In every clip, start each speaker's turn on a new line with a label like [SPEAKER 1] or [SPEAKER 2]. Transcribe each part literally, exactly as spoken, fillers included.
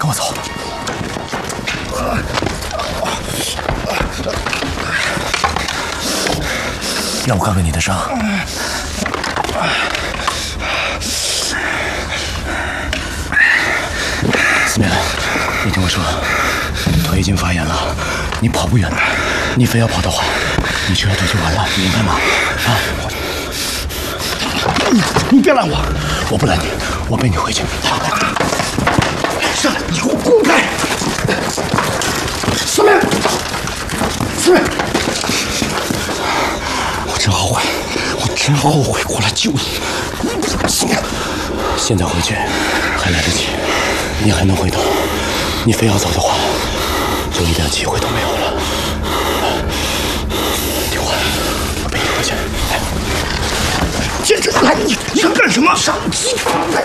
[SPEAKER 1] 我走。让我看看你的伤。思绵，你听我说，腿已经发炎了，你跑不远的。你非要跑的话，你这条腿就完了，你明白吗？啊！你你别拦我，我不拦你，我背你回去。上来，你给我滚开！思绵，思绵，我真后悔，我真后悔过来救你。思绵，现在回去还来得及，你还能回头。你非要走的话，就一点机会都没有了。听话，我背你回去。来，坚持！来，你你想干什么？上机！来，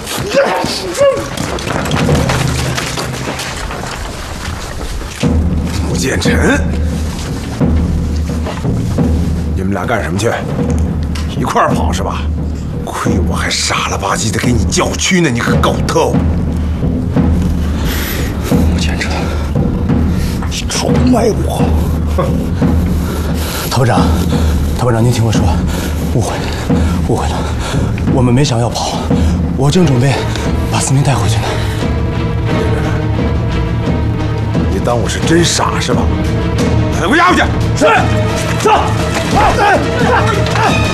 [SPEAKER 2] 穆剑尘，你们俩干什么去？一块儿跑是吧？亏我还傻了吧唧的给你叫屈呢，你个狗头！
[SPEAKER 1] 穆剑尘，你出卖我！哼！头部长，头部长，您听我说，误会，误会了，我们没想要跑，我正准备把思明带回去呢。
[SPEAKER 2] 你当我是真傻是吧？给我押回去！
[SPEAKER 1] 是，走，走，走。